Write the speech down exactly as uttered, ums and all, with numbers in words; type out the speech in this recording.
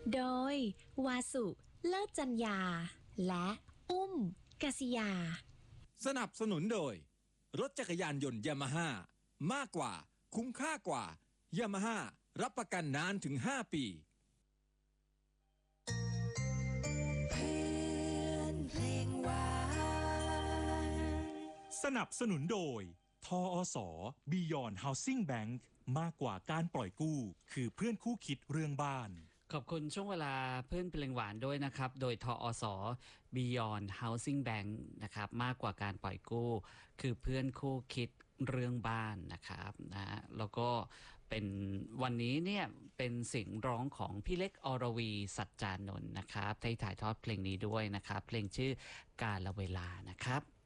โดยวาสุเลิศจัญญาและอุ้มกษิยาสนับสนุนโดยรถจักรยานยนต์ยามาฮ่ามากกว่าคุ้มค่ากว่ายามาฮ่ารับประกันนานถึงห้าปีสนับสนุนโดยทอส Beyond Housing Bank มากกว่าการปล่อยกู้คือเพื่อนคู่คิดเรื่องบ้านขอบคุณช่วงเวลาเพื่อนเพลงหวานด้วยนะครับโดยทอส Beyond Housing Bank นะครับมากกว่าการปล่อยกู้คือเพื่อนคู่คิดเรื่องบ้านนะครับนะแล้วก็เป็นวันนี้เนี่ยเป็นเสียงร้องของพี่เล็กอรวีสัจจานนท์นะครับที่ถ่ายทอดเพลงนี้ด้วยนะครับเพลงชื่อกาลเวลานะครับ